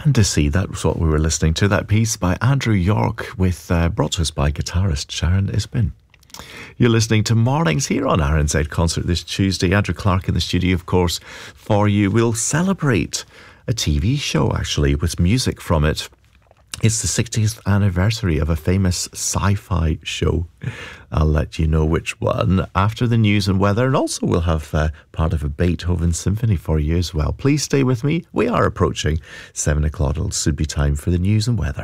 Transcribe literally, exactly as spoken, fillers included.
Fantasy, that was what we were listening to. That piece by Andrew York, with uh, brought to us by guitarist Sharon Isbin. You're listening to Mornings here on R N Z Concert this Tuesday. Andrew Clark in the studio, of course, for you. We'll celebrate a T V show, actually, with music from it. It's the sixtieth anniversary of a famous sci-fi show. I'll let you know which one after the news and weather, and also we'll have uh, part of a Beethoven symphony for you as well. Please stay with me. We are approaching seven o'clock. It'll soon be time for the news and weather.